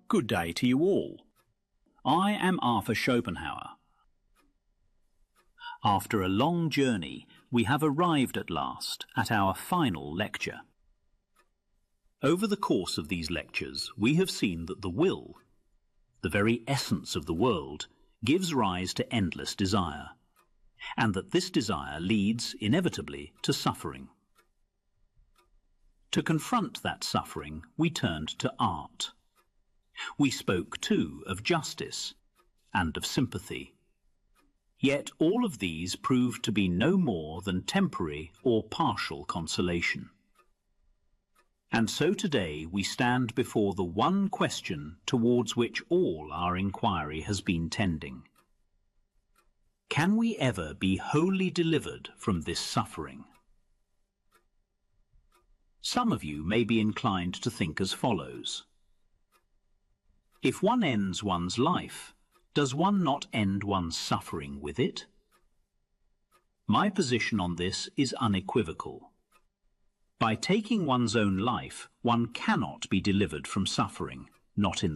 Good day to you all. I am Arthur Schopenhauer. After a long journey, we have arrived at last at our final lecture. Over the course of these lectures, we have seen that the will, the very essence of the world, gives rise to endless desire, and that this desire leads inevitably to suffering. To confront that suffering, we turned to art. We spoke too of justice and of sympathy. Yet all of these proved to be no more than temporary or partial consolation. And so today we stand before the one question towards which all our inquiry has been tending. Can we ever be wholly delivered from this suffering? Some of you may be inclined to think as follows. If one ends one's life, does one not end one's suffering with it? My position on this is unequivocal. By taking one's own life, one cannot be delivered from suffering, not in